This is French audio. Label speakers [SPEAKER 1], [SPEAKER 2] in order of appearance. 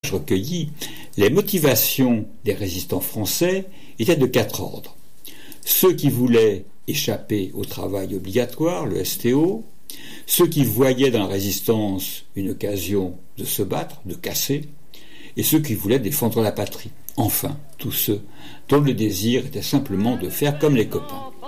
[SPEAKER 1] témoignages recueillis, les motivations des résistants français étaient de 4 ordres. Ceux qui voulaient échapper au travail obligatoire, le STO, ceux qui voyaient dans la résistance une occasion de se battre, de casser, et ceux qui voulaient défendre la patrie. Enfin, tous ceux dont le désir était simplement de faire comme les copains.